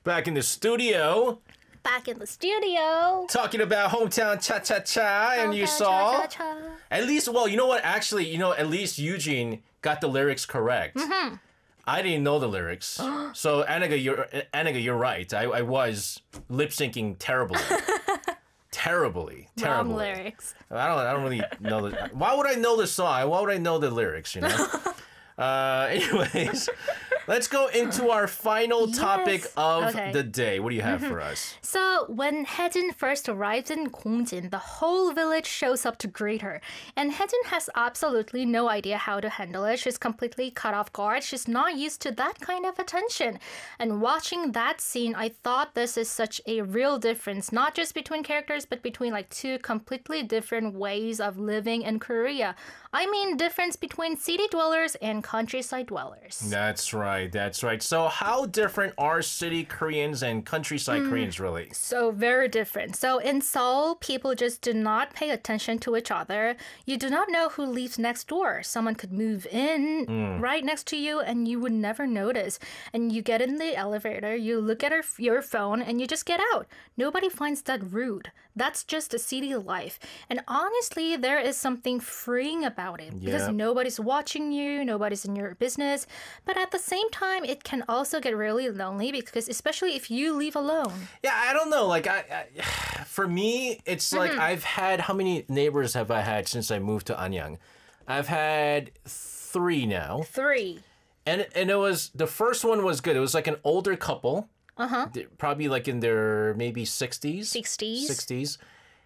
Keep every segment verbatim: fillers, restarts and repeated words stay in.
Back in the studio. Back in the studio. Talking about hometown cha-cha-cha. And you Hometown saw... cha-cha-cha. At least, well, you know what? Actually, you know, at least Eugene got the lyrics correct. Mm-hmm. I didn't know the lyrics. So, Anaga, you're, Anaga, you're right. I, I was lip-syncing terribly. Terribly, terribly. Wrong lyrics. I don't. I don't really know the. Why would I know the song? Why would I know the lyrics? You know. uh, anyways, let's go into our final Yes. topic of Okay. the day. What do you have for us? So, when Haejin first arrives in Gongjin, the whole village shows up to greet her. And Haejin has absolutely no idea how to handle it. She's completely caught off guard. She's not used to that kind of attention. And watching that scene, I thought this is such a real difference, not just between characters, but between like two completely different ways of living in Korea. I mean, difference between city dwellers and countryside dwellers. That's right. That's right. So, how different are city Koreans and countryside Koreans really? So very different. So in Seoul, people just do not pay attention to each other. You do not know who lives next door. Someone could move in right next to you and you would never notice. And you get in the elevator, you look at her, your phone, and you just get out. Nobody finds that rude. That's just a city life. And honestly, there is something freeing about it because Yep. nobody's watching you, nobody's in your business. But at the same time, it can also get really lonely because especially if you leave alone. Yeah, I don't know. Like, I, I for me, it's like I've had how many neighbors have I had since I moved to Anyang? I've had three now. Three. And and it was the first one was good. It was like an older couple, Uh-huh. th- probably like in their maybe sixties, sixties. sixties,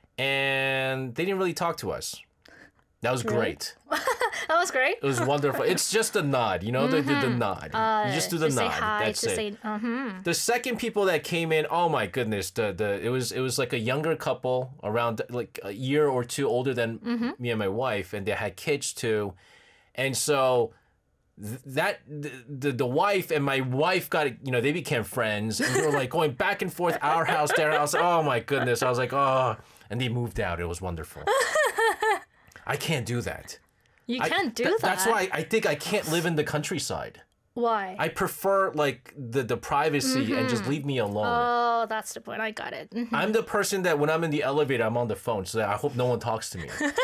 and they didn't really talk to us. That was great. That was great. It was wonderful. It's just a nod, you know, the, the, the nod. you just do the to nod. say hi, That's to it. say, uh-huh. The second people that came in, oh my goodness, the the it was it was like a younger couple around like a year or two older than Mm-hmm. me and my wife, and they had kids too, and so th- that the, the the wife and my wife got you know they became friends, and they were like going back and forth, our house, their house. Oh my goodness, I was like oh, and they moved out. It was wonderful. I can't do that. You I- can't do th- that. That's why I think I can't live in the countryside. Why? I prefer like the the privacy and just leave me alone. Oh, that's the point. I got it. Mhm. I'm the person that when I'm in the elevator, I'm on the phone, so that I hope no one talks to me.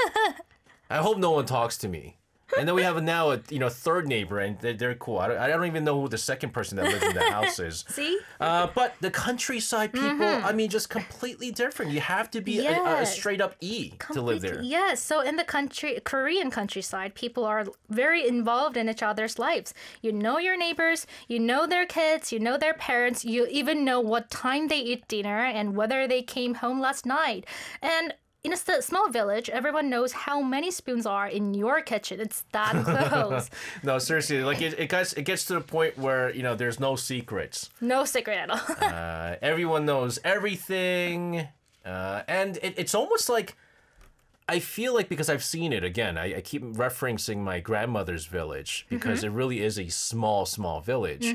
I hope no one talks to me. And then we have now a you know third neighbor, and they're, they're cool. I don't, I don't even know who the second person that lives in the house is. See? Uh, but the countryside people, I mean, just completely different. You have to be a, a, a Yes. straight up E to live there. Completely- Yes. So in the country, Korean countryside, people are very involved in each other's lives. You know your neighbors, you know their kids, you know their parents, you even know what time they eat dinner and whether they came home last night. And in a st- small village, everyone knows how many spoons are in your kitchen. It's that close. No, seriously, like it, it gets it gets to the point where you know there's no secrets. No secret at all. Uh, everyone knows everything, uh, and it, it's almost like I feel like because I've seen it again. I, I keep referencing my grandmother's village because it really is a small, small village.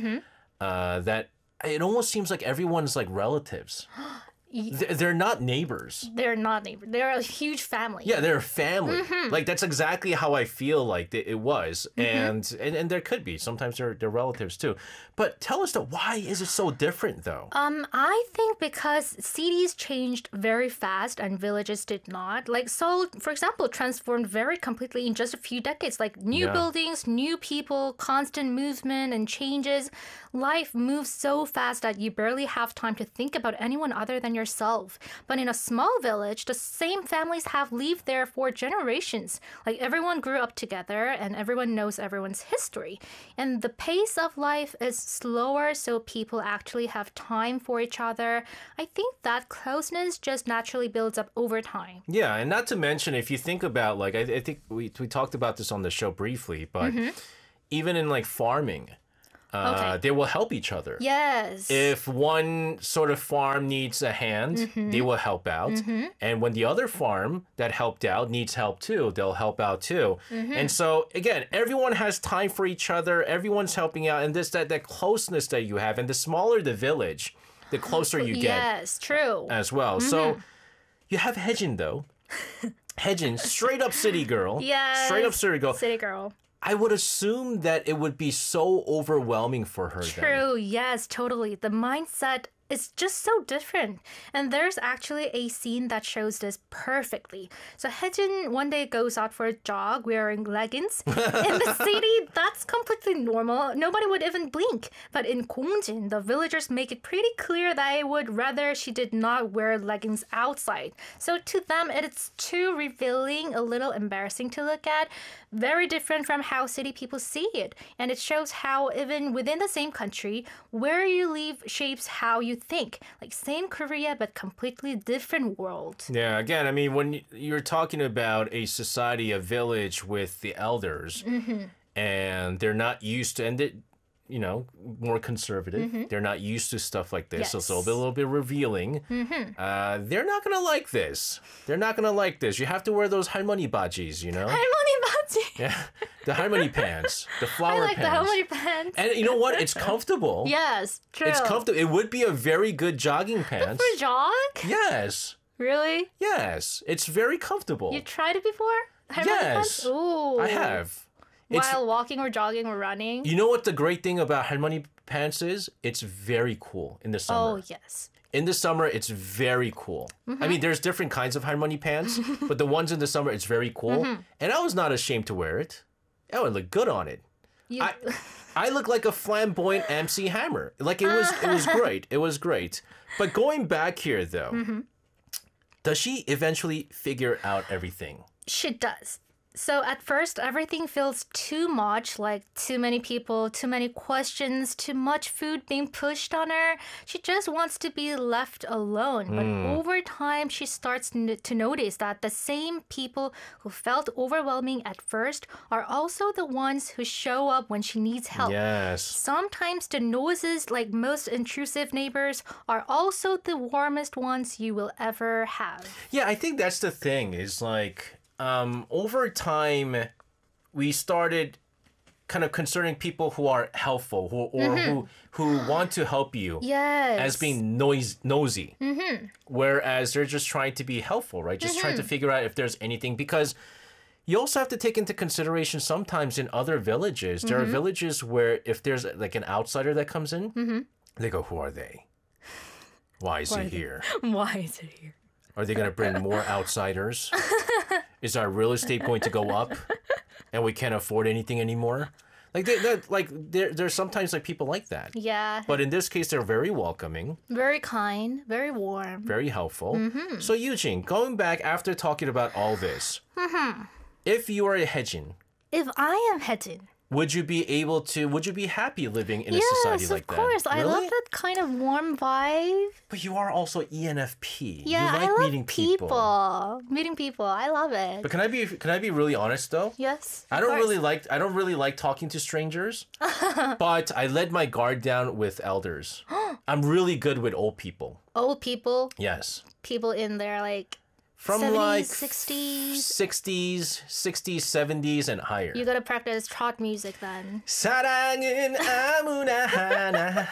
Uh, that it almost seems like everyone's like relatives. They're they're not neighbors. They're not neighbors. They're a huge family. Yeah, they're a family. Like that's exactly how I feel like it it was, and, and and there could be sometimes they're they're relatives too. But tell us though, why is it so different though? Um, I think because cities changed very fast and villages did not. Like Seoul, for example, transformed very completely in just a few decades. Like new Yeah. buildings, new people, constant movement and changes. Life moves so fast that you barely have time to think about anyone other than yourself. But in a small village, the same families have lived there for generations. Like everyone grew up together and everyone knows everyone's history. And the pace of life is slower, so people actually have time for each other. I think that closeness just naturally builds up over time. Yeah, and not to mention if you think about like I, I think we we talked about this on the show briefly, but even in like farming, uh, Okay. they will help each other. Yes. If one sort of farm needs a hand, they will help out. And when the other farm that helped out needs help too, they'll help out too. And so again, everyone has time for each other. Everyone's helping out, and this that that closeness that you have. And the smaller the village, the closer you get Yes, true. as well. So you have Haejin though. Haejin, straight up city girl. Yes. Straight up city girl. City girl. I would assume that it would be so overwhelming for her. Then. True, yes, totally. The mindset is just so different. And there's actually a scene that shows this perfectly. So Haejin one day goes out for a jog wearing leggings. In the city, that's completely normal. Nobody would even blink. But in Gongjin, the villagers make it pretty clear that they would rather she did not wear leggings outside. So to them, it's too revealing, a little embarrassing to look at. Very different from how city people see it. And it shows how even within the same country, where you live shapes how you think. Like same Korea, but completely different world. Yeah, again, I mean, when you're talking about a society, a village with the elders, mm-hmm. and they're not used to, and it, you know, more conservative. Mm-hmm. They're not used to stuff like this, yes. so it's a little bit, a little bit revealing. Mm-hmm. Uh, they're not gonna like this. They're not gonna like this. You have to wear those 할머니 bajis, you know. 할머니 baji. Yeah, the 할머니 pants, the flower I like pants. the 할머니 pants. And you know what? It's comfortable. Yes, true. It's comfortable. It would be a very good jogging pants. For jog? Yes. Really? Yes. It's very comfortable. You tried it before? 할머니 Yes. pants? Ooh. I have. It's, While walking or jogging or running? you know what the great thing about 할머니 pants is? It's very cool in the summer. Oh, yes. In the summer, it's very cool. Mm-hmm. I mean, there's different kinds of 할머니 pants, but the ones in the summer, it's very cool. Mm-hmm. And I was not ashamed to wear it. I would look good on it. You... I, I look like a flamboyant M C Hammer. Like it was, it was great. It was great. But going back here, though, mm-hmm. does she eventually figure out everything? She does. So at first, everything feels too much, like too many people, too many questions, too much food being pushed on her. She just wants to be left alone. But Mm. over time, she starts n- to notice that the same people who felt overwhelming at first are also the ones who show up when she needs help. Yes. Sometimes the noises, like most intrusive neighbors, are also the warmest ones you will ever have. Yeah, I think that's the thing is like um, over time we started kind of concerning people who are helpful who, or mm-hmm. who who want to help you yes. as being noise, nosy. Mm-hmm. Whereas they're just trying to be helpful, right? Just mm-hmm. trying to figure out if there's anything because you also have to take into consideration sometimes in other villages, there mm-hmm. are villages where if there's like an outsider that comes in, mm-hmm. they go, who are they? Why is Why he here? Why is it here? Are they going to bring more outsiders? Is our real estate going to go up and we can't afford anything anymore? Like, they, that, like there, there's sometimes like people like that. Yeah. But in this case, they're very welcoming. Very kind, very warm. Very helpful. Mm-hmm. So Eugene, going back after talking about all this, mm-hmm. if you are a Haejin, if I am Haejin, would you be able to, would you be happy living in a yes, society like that? Yes, of course. Really? I love that kind of warm vibe. But you are also E N F P. Yeah, you like I love meeting people. people. Meeting people. I love it. But can I be can I be really honest though? Yes. I don't really like I don't really like talking to strangers. But I let my guard down with elders. I'm really good with old people. Old people. Yes. People in their like From seventies, like sixties. sixties, sixties, seventies, and higher. You gotta practice trot music then. 사랑은 아무나 하나,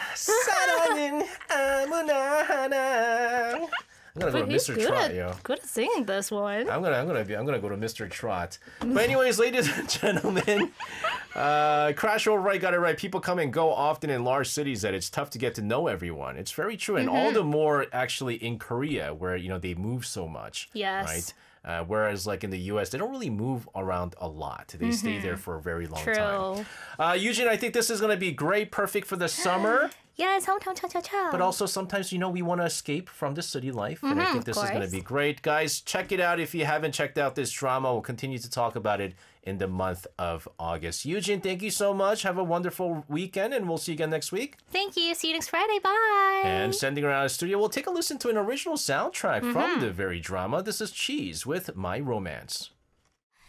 사랑은 아무나 하나. I'm gonna go But to he's Mister good Trot, at, yo. good at singing this one. I'm gonna, I'm gonna be, I'm gonna go to Mister Trot. But anyways, ladies and gentlemen, uh, Crash All Right got it right. People come and go often in large cities that it's tough to get to know everyone. It's very true, and all the more actually in Korea, where you know they move so much. Yes. Right. Uh, whereas, like in the U S, they don't really move around a lot. They stay there for a very long True. time. Uh, Eugene, I think this is going to be great, perfect for the summer. Yes, hometown cha cha cha. But also, sometimes, you know, we want to escape from the city life. And I think this is going to course. be great. Guys, check it out if you haven't checked out this drama. We'll continue to talk about it in the month of August. Eugene, thank you so much. Have a wonderful weekend, and we'll see you again next week. Thank you. See you next Friday. Bye. And sending around the studio, we'll take a listen to an original soundtrack from the very drama. This is Cheese with My Romance.